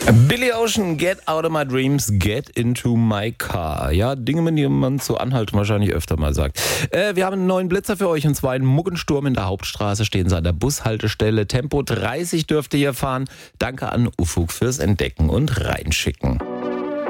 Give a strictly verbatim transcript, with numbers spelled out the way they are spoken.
Billy Ocean, Get Out of My Dreams, Get Into My Car. Ja, Dinge, die man zu Anhalten wahrscheinlich öfter mal sagt. Äh, wir haben einen neuen Blitzer für euch, und zwar einen Muggensturm in der Hauptstraße. Stehen sie an der Bushaltestelle. Tempo dreißig dürft ihr hier fahren. Danke an Ufuk fürs Entdecken und Reinschicken.